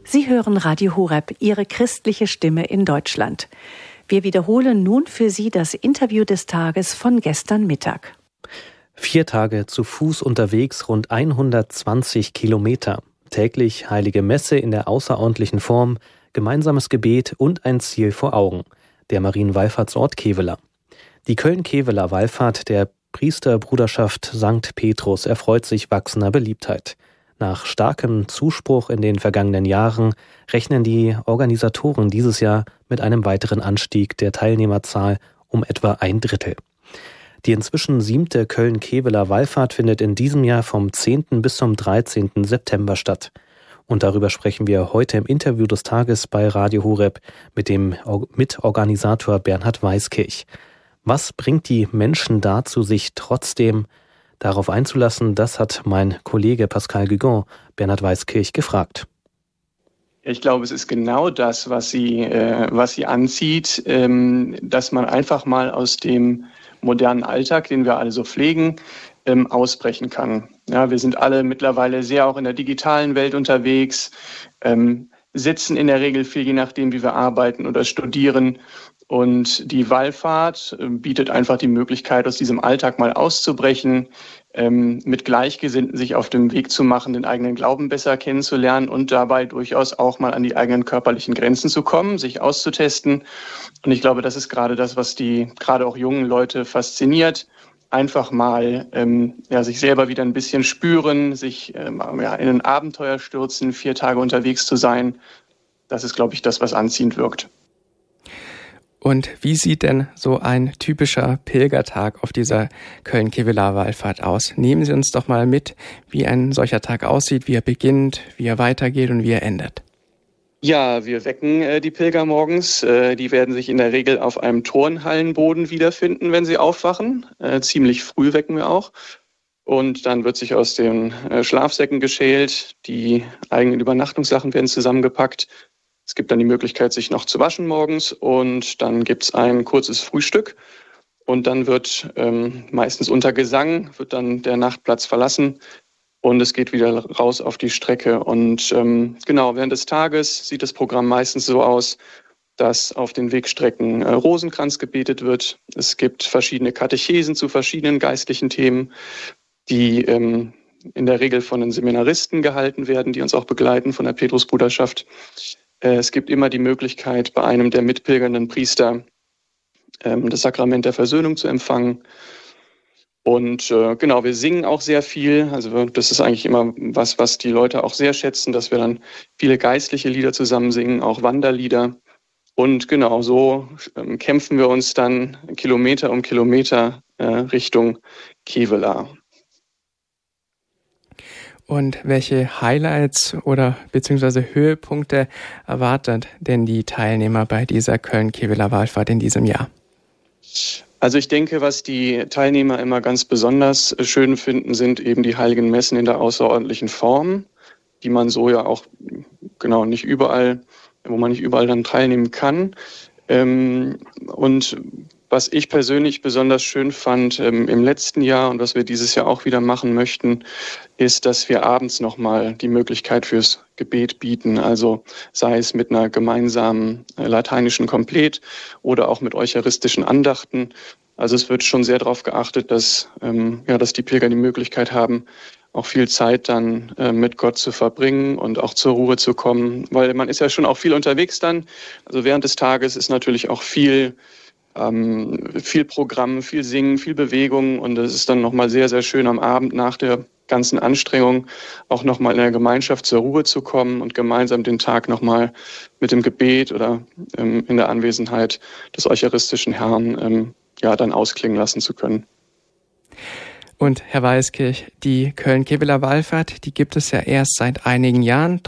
Sie hören Radio Horeb, Ihre christliche Stimme in Deutschland. Wir wiederholen nun für Sie das Interview des Tages von gestern Mittag. 4 Tage zu Fuß unterwegs, rund 120 Kilometer. Täglich heilige Messe in der außerordentlichen Form, gemeinsames Gebet und ein Ziel vor Augen, der Marienwallfahrtsort Kevela. Die Köln-Keveler Wallfahrt der Priesterbruderschaft St. Petrus erfreut sich wachsender Beliebtheit. Nach starkem Zuspruch in den vergangenen Jahren rechnen die Organisatoren dieses Jahr mit einem weiteren Anstieg der Teilnehmerzahl um etwa 1/3. Die inzwischen 7. Köln-Keveler Wallfahrt findet in diesem Jahr vom 10. bis zum 13. September statt. Und darüber sprechen wir heute im Interview des Tages bei Radio Horeb mit dem Mitorganisator Bernhard Weiskirch. Was bringt die Menschen dazu, sich trotzdem darauf einzulassen? Das hat mein Kollege Pascal Guigon Bernhard Weiskirch gefragt. Ich glaube, es ist genau das, was sie anzieht, dass man einfach mal aus dem modernen Alltag, den wir alle so pflegen, ausbrechen kann. Ja, wir sind alle mittlerweile sehr auch in der digitalen Welt unterwegs, sitzen in der Regel viel, je nachdem, wie wir arbeiten oder studieren. Und die Wallfahrt bietet einfach die Möglichkeit, aus diesem Alltag mal auszubrechen, mit Gleichgesinnten sich auf dem Weg zu machen, den eigenen Glauben besser kennenzulernen und dabei durchaus auch mal an die eigenen körperlichen Grenzen zu kommen, sich auszutesten. Und ich glaube, das ist gerade das, was die gerade auch jungen Leute fasziniert. Einfach mal sich selber wieder ein bisschen spüren, sich in ein Abenteuer stürzen, 4 Tage unterwegs zu sein. Das ist, glaube ich, das, was anziehend wirkt. Und wie sieht denn so ein typischer Pilgertag auf dieser Köln-Keveler Wallfahrt aus? Nehmen Sie uns doch mal mit, wie ein solcher Tag aussieht, wie er beginnt, wie er weitergeht und wie er endet. Ja, wir wecken die Pilger morgens. Die werden sich in der Regel auf einem Turnhallenboden wiederfinden, wenn sie aufwachen. Ziemlich früh wecken wir auch. Und dann wird sich aus den Schlafsäcken geschält. Die eigenen Übernachtungssachen werden zusammengepackt. Es gibt dann die Möglichkeit, sich noch zu waschen morgens und dann gibt es ein kurzes Frühstück und dann wird meistens unter Gesang wird dann der Nachtplatz verlassen und es geht wieder raus auf die Strecke. Und während des Tages sieht das Programm meistens so aus, dass auf den Wegstrecken Rosenkranz gebetet wird. Es gibt verschiedene Katechesen zu verschiedenen geistlichen Themen, die in der Regel von den Seminaristen gehalten werden, die uns auch begleiten von der Petrusbruderschaft. Es gibt immer die Möglichkeit, bei einem der mitpilgernden Priester das Sakrament der Versöhnung zu empfangen. Und wir singen auch sehr viel. Also das ist eigentlich immer was die Leute auch sehr schätzen, dass wir dann viele geistliche Lieder zusammen singen, auch Wanderlieder. Und so kämpfen wir uns dann Kilometer um Kilometer Richtung Kevela. Und welche Highlights oder beziehungsweise Höhepunkte erwartet denn die Teilnehmer bei dieser Köln-Keveler Wallfahrt in diesem Jahr? Also ich denke, was die Teilnehmer immer ganz besonders schön finden, sind eben die heiligen Messen in der außerordentlichen Form, die man so ja auch nicht überall, wo man nicht überall dann teilnehmen kann. Und was ich persönlich besonders schön fand im letzten Jahr und was wir dieses Jahr auch wieder machen möchten, ist, dass wir abends nochmal die Möglichkeit fürs Gebet bieten. Also sei es mit einer gemeinsamen lateinischen Komplet oder auch mit eucharistischen Andachten. Also es wird schon sehr darauf geachtet, dass die Pilger die Möglichkeit haben, auch viel Zeit dann mit Gott zu verbringen und auch zur Ruhe zu kommen. Weil man ist ja schon auch viel unterwegs dann. Also während des Tages ist natürlich auch viel Programm, viel Singen, viel Bewegung und es ist dann nochmal sehr, sehr schön am Abend nach der ganzen Anstrengung auch nochmal in der Gemeinschaft zur Ruhe zu kommen und gemeinsam den Tag nochmal mit dem Gebet oder in der Anwesenheit des eucharistischen Herrn dann ausklingen lassen zu können. Und Herr Weiskirch, die Köln-Keveler Wallfahrt, die gibt es ja erst seit einigen Jahren.